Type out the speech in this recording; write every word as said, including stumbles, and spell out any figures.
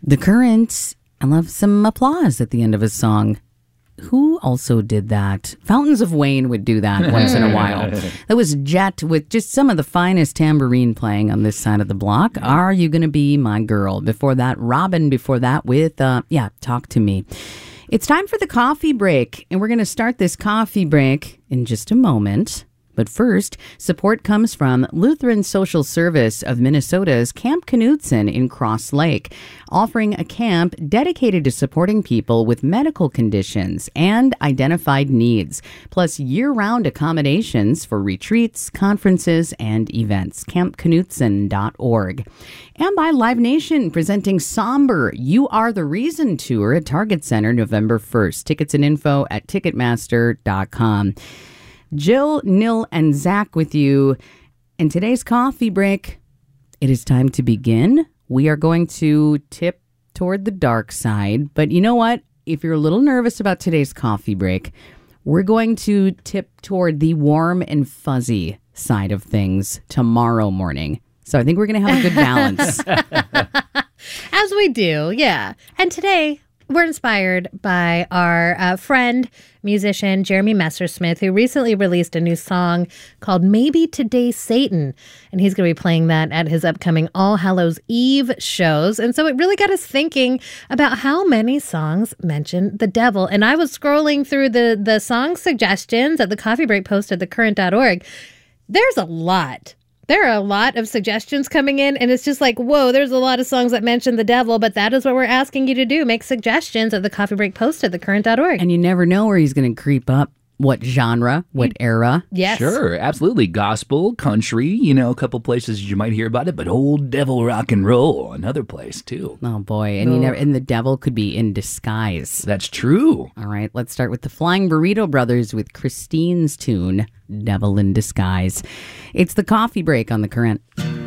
The Current. I love some applause at the end of a song. Who also did that? Fountains of Wayne would do that once in a while. That was Jet with just some of the finest tambourine playing on this side of the block. Are You Gonna Be My Girl? Before that, Robin. Before that with, uh, yeah, Talk to Me. It's time for the coffee break, and we're going to start this coffee break in just a moment. But first, support comes from Lutheran Social Service of Minnesota's Camp Knutson in Cross Lake, offering a camp dedicated to supporting people with medical conditions and identified needs, plus year-round accommodations for retreats, conferences, and events. camp knutson dot org. And by Live Nation, presenting Somber You Are the Reason tour at Target Center November first. Tickets and info at ticketmaster dot com. Jill, Nil, and Zach with you. In today's coffee break, it is time to begin. We are going to tip toward the dark side. But you know what? If you're a little nervous about today's coffee break, we're going to tip toward the warm and fuzzy side of things tomorrow morning. So I think we're going to have a good balance. As we do, yeah. And today, we're inspired by our uh, friend, musician, Jeremy Messersmith, who recently released a new song called Maybe Today's Satan. And he's going to be playing that at his upcoming All Hallows Eve shows. And so it really got us thinking about how many songs mention the devil. And I was scrolling through the, the song suggestions at the coffee break post at the current dot org. There's a lot. There are a lot of suggestions coming in, and it's just like, whoa, there's a lot of songs that mention the devil, but that is what we're asking you to do. Make suggestions at the coffee break post at the current dot org. And you never know where he's going to creep up. What genre, what era. Yes. Sure, absolutely. Gospel, country, you know, a couple places you might hear about it, but old devil rock and roll, another place too. Oh boy, and you never, and the devil could be in disguise. That's true. All right, let's start with the Flying Burrito Brothers with Christine's tune, Devil in Disguise. It's the coffee break on The Current.